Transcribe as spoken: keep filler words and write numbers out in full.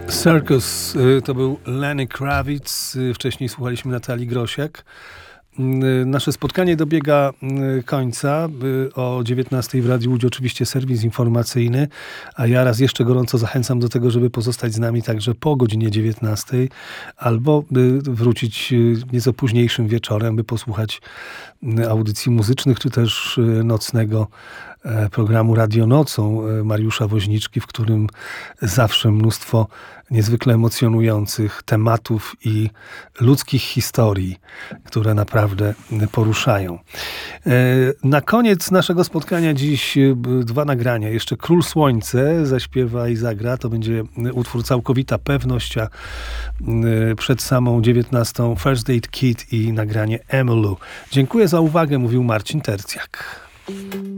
Circus to był Lenny Kravitz, wcześniej słuchaliśmy Natalii Grosiak. Nasze spotkanie dobiega końca. O dziewiętnastej w Radiu Łódź oczywiście serwis informacyjny, a ja raz jeszcze gorąco zachęcam do tego, żeby pozostać z nami także po godzinie dziewiętnastej, albo by wrócić nieco późniejszym wieczorem, by posłuchać audycji muzycznych, czy też nocnego programu Radio Nocą Mariusza Woźniczki, w którym zawsze mnóstwo niezwykle emocjonujących tematów i ludzkich historii, które naprawdę poruszają. Na koniec naszego spotkania dziś dwa nagrania. Jeszcze Król Słońce zaśpiewa i zagra. To będzie utwór Całkowita Pewność, a przed samą dziewiętnastą First Aid Kit i nagranie Emmylou. Dziękuję za uwagę, mówił Marcin Tercjak.